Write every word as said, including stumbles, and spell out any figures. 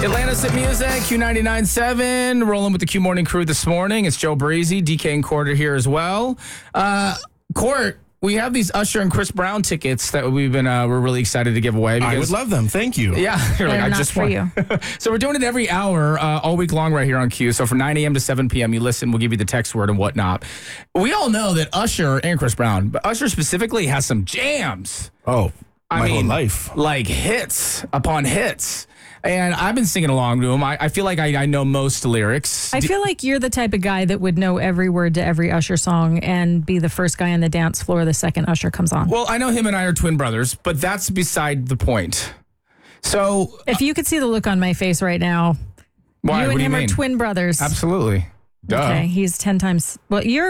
Atlantis at Music, Q ninety-nine point seven, rolling with the Q Morning Crew this morning. It's Joe Breezy, D K and Court are here as well. Uh, Court, we have these Usher and Chris Brown tickets that we've been, uh, we're really excited to give away. I would love them. Thank you. Yeah, you're like, They're I not just for want. you. So we're doing it every hour, uh, all week long right here on Q. So from nine a.m. to seven p.m., you listen, we'll give you the text word and whatnot. We all know that Usher and Chris Brown, but Usher specifically has some jams. Oh, I my mean, whole life. Like hits upon hits. And I've been singing along to him. I, I feel like I, I know most lyrics. I feel like you're the type of guy that would know every word to every Usher song and be the first guy on the dance floor the second Usher comes on. Well, I know him and I are twin brothers, but that's beside the point. So, If you could see the look on my face right now, why? you What and do you him mean? are twin brothers. Absolutely. Duh. Okay, he's ten times. Well, you're